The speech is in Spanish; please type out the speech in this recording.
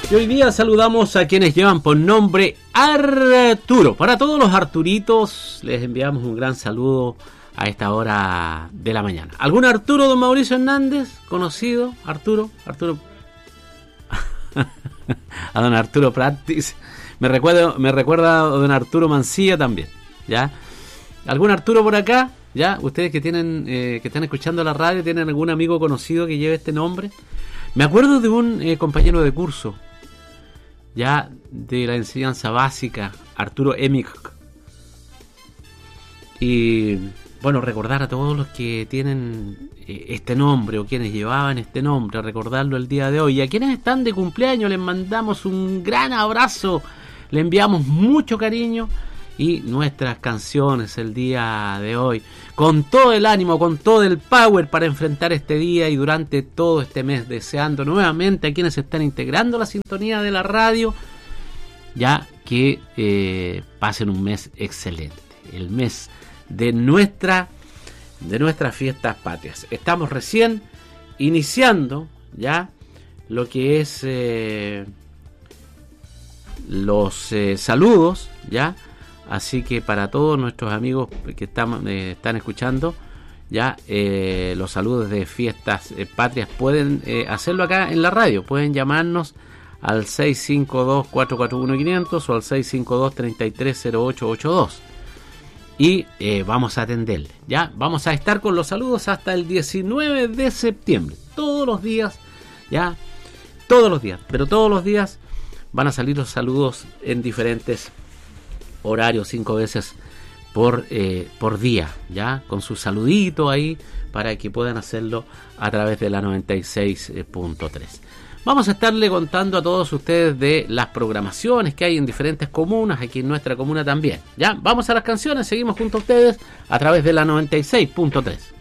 Y hoy día saludamos a quienes llevan por nombre Arturo. Para todos los Arturitos les enviamos un gran saludo a esta hora de la mañana. ¿Algún Arturo, don Mauricio Hernández? ¿Conocido? Arturo. A don Arturo Practice. Me recuerda a don Arturo Mancilla también. ¿Ya? ¿Algún Arturo por acá? ¿Ya? Ustedes que tienen que están escuchando la radio, ¿tienen algún amigo conocido que lleve este nombre? Me acuerdo de un compañero de curso, ya de la enseñanza básica, Arturo Emic. Y bueno, recordar a todos los que tienen este nombre o quienes llevaban este nombre, recordarlo el día de hoy. Y a quienes están de cumpleaños les mandamos un gran abrazo, le enviamos mucho cariño y nuestras canciones el día de hoy, con todo el ánimo, con todo el power para enfrentar este día y durante todo este mes, deseando nuevamente a quienes se están integrando a la sintonía de la radio, ya que pasen un mes excelente, el mes de nuestras fiestas patrias. Estamos recién iniciando ya lo que es los saludos, ya. Así que para todos nuestros amigos que están escuchando, ya los saludos de fiestas patrias pueden hacerlo acá en la radio. Pueden llamarnos al 652-441-500 o al 652-330882. Y vamos a atenderle. Ya vamos a estar con los saludos hasta el 19 de septiembre. Todos los días, ya, todos los días. Pero todos los días van a salir los saludos en diferentes horario, 5 veces por día, ya, con su saludito ahí para que puedan hacerlo a través de la 96.3. Vamos a estarle contando a todos ustedes de las programaciones que hay en diferentes comunas, aquí en nuestra comuna también, ya. Vamos a las canciones, seguimos junto a ustedes a través de la 96.3.